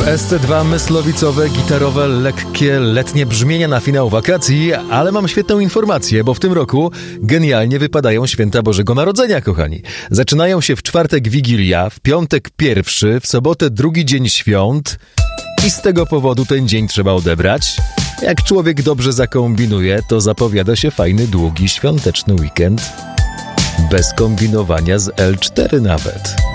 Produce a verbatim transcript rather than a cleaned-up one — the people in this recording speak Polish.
S C dwa myslowicowe, gitarowe, lekkie, letnie brzmienia na finał wakacji, ale mam świetną informację, bo w tym roku genialnie wypadają święta Bożego Narodzenia, kochani. Zaczynają się w czwartek Wigilia, w piątek pierwszy, w sobotę drugi dzień świąt i z tego powodu ten dzień trzeba odebrać. Jak człowiek dobrze zakombinuje, to zapowiada się fajny, długi, świąteczny weekend. Bez kombinowania z L cztery nawet.